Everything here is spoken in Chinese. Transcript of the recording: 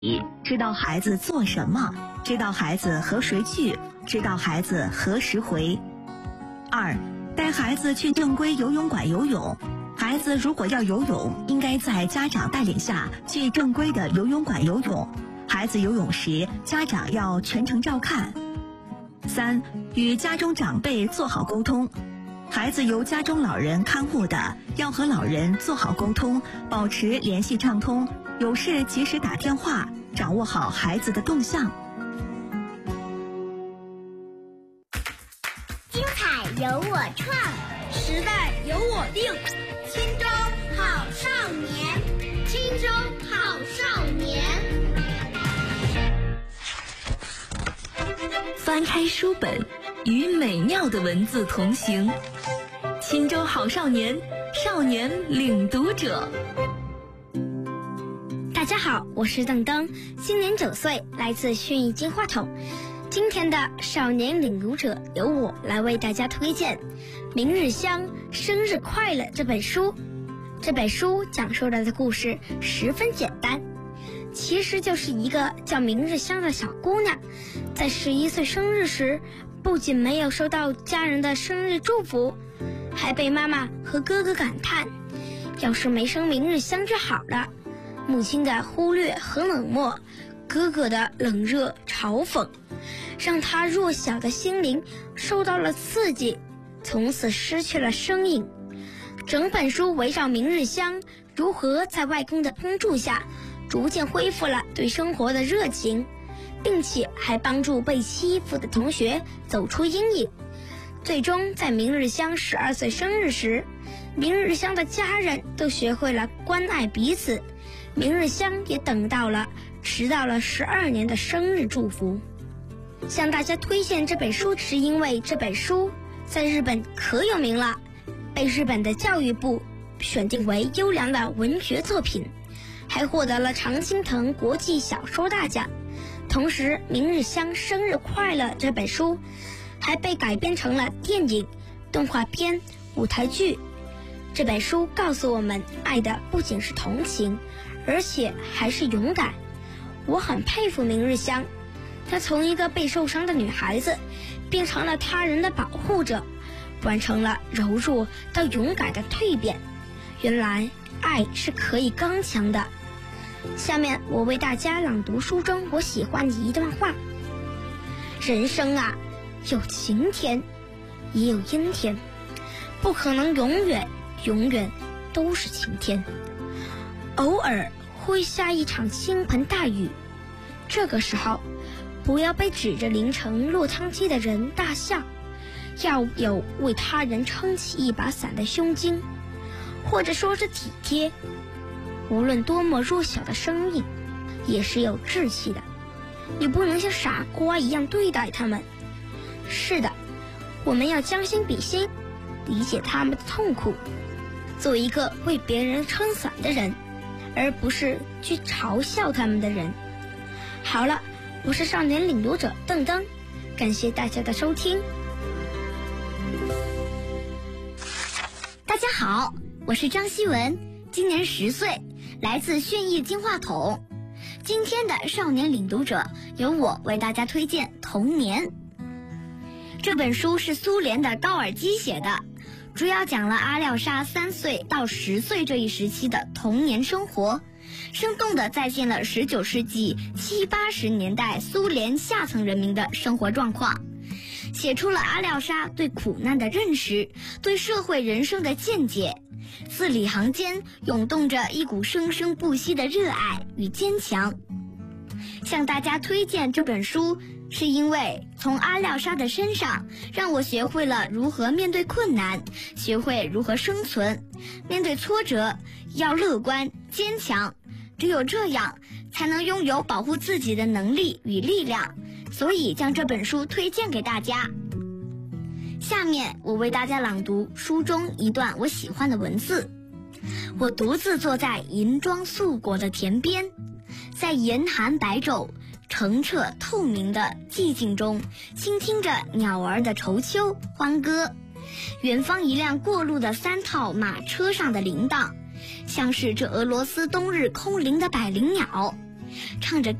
知道孩子做什么，知道孩子和谁去，知道孩子何时回。2. 带孩子去正规游泳馆游泳。孩子如果要游泳，应该在家长带领下去正规的游泳馆游泳。孩子游泳时，家长要全程照看。3. 与家中长辈做好沟通。孩子由家中老人看护的，要和老人做好沟通，保持联系畅通，有事及时打电话，掌握好孩子的动向。 精彩由我创， 时代由我定。青州好少年， 青州好少年。 翻开书本，与美妙的文字同行。青州好少年，少年领读者。 大家好，我是邓登，今年9岁，来自眩益金话筒。今天的少年领读者由我来为大家推荐《明日香生日快乐》这本书。这本书讲述了的故事十分简单，其实就是一个叫明日香的小姑娘，在11岁生日时，不仅没有收到家人的生日祝福，还被妈妈和哥哥感叹，要是没生明日香就好了。母亲的忽略和冷漠，哥哥的冷热嘲讽，让她弱小的心灵受到了刺激，从此失去了声音。整本书围绕明日香如何在外公的帮助下逐渐恢复了对生活的热情，并且还帮助被欺负的同学走出阴影。最终在明日香12岁生日时，明日香的家人都学会了关爱彼此，明日香也等到了迟到了12年的生日祝福。向大家推荐这本书是因为这本书在日本可有名了，被日本的教育部选定为优良的文学作品，还获得了常青藤国际小说大奖。同时，明日香生日快乐这本书还被改编成了电影、动画片、舞台剧。这本书告诉我们，爱的不仅是同情，而且还是勇敢。我很佩服明日香，她从一个被受伤的女孩子变成了他人的保护者，完成了柔弱到勇敢的蜕变。原来爱是可以刚强的。下面我为大家朗读书中我喜欢的一段话：人生啊，有晴天也有阴天，不可能永远都是晴天，偶尔会下一场倾盆大雨。这个时候不要被指着淋成落汤鸡的人大笑，要有为他人撑起一把伞的胸襟，或者说是体贴。无论多么弱小的生命，也是有志气的，你不能像傻瓜一样对待他们。是的，我们要将心比心，理解他们的痛苦，做一个为别人撑伞的人，而不是去嘲笑他们的人。好了，我是少年领读者邓登，感谢大家的收听。 大家好，我是张希文，今年10岁，来自眩益金话筒。今天的少年领读者由我为大家推荐《童年》。这本书是苏联的高尔基写的，主要讲了阿廖沙3岁到10岁这一时期的童年生活，生动地再现了19世纪70、80年代苏联下层人民的生活状况，写出了阿廖沙对苦难的认识，对社会人生的见解，字里行间涌动着一股生生不息的热爱与坚强。向大家推荐这本书，是因为从阿廖沙的身上让我学会了如何面对困难，学会如何生存，面对挫折要乐观坚强，只有这样才能拥有保护自己的能力与力量，所以将这本书推荐给大家。下面我为大家朗读书中一段我喜欢的文字。我独自坐在银装素裹的田边，在严寒白昼澄澈透明的寂静中，倾听着鸟儿的愁秋欢歌。远方一辆过路的3套马车上的铃铛，像是这俄罗斯冬日空灵的百灵鸟。 唱着